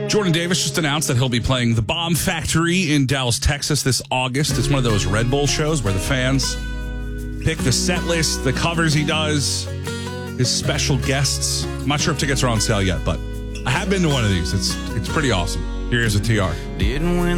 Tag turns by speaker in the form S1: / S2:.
S1: Jordan Davis just announced that he'll be playing the Bomb Factory in Dallas, Texas this August. It's one of those Red Bull shows where the fans pick the set list, the covers he does, his special guests. I'm not sure if tickets are on sale yet, but I have been to one of these. It's pretty awesome. Here's a TR.
S2: Didn't win